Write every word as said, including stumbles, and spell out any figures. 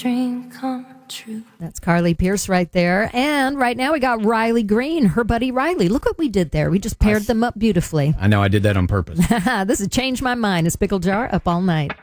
dream come true. That's Carly Pierce right there. And right now we got Riley Green, her buddy Riley. Look what we did there. We just paired them up beautifully. I know I did that on purpose. This is Change My Mind. It's Pickle Jar up all night.